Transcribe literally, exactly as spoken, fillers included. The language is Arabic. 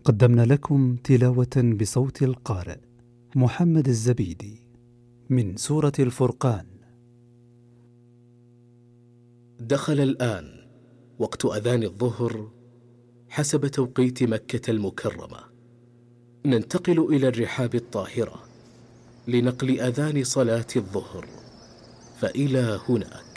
قدمنا لكم تلاوة بصوت القارئ محمد الزبيدي من سورة الفرقان. دخل الآن وقت أذان الظهر حسب توقيت مكة المكرمة. ننتقل إلى الرحاب الطاهرة لنقل أذان صلاة الظهر، فإلى هناك.